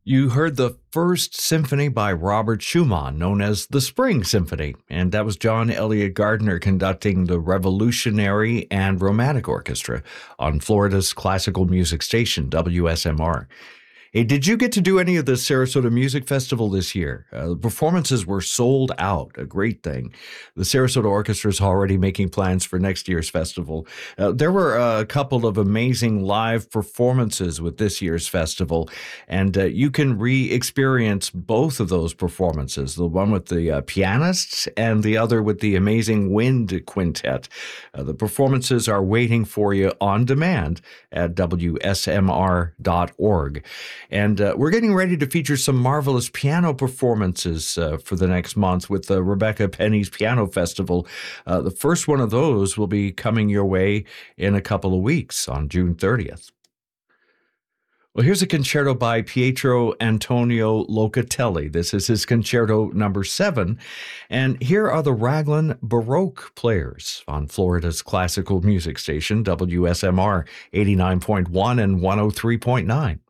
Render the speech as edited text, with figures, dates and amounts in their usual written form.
You heard the first symphony by Robert Schumann, known as the Spring Symphony, and that was John Elliott Gardner conducting the Revolutionary and Romantic Orchestra on Florida's classical music station, WSMR. Hey, did you get to do any of the Sarasota Music Festival this year? The performances were sold out, a great thing. The Sarasota Orchestra is already making plans for next year's festival. There were a couple of amazing live performances with this year's festival, and you can re-experience both of those performances, the one with the pianists and the other with the amazing wind quintet. The performances are waiting for you on demand at WSMR.org. And we're getting ready to feature some marvelous piano performances for the next month with the Rebecca Penny's Piano Festival. The first one of those will be coming your way in a couple of weeks on June 30th. Well, here's a concerto by Pietro Antonio Locatelli. This is his concerto number 7. And here are the Raglan Baroque Players on Florida's classical music station, WSMR 89.1 and 103.9.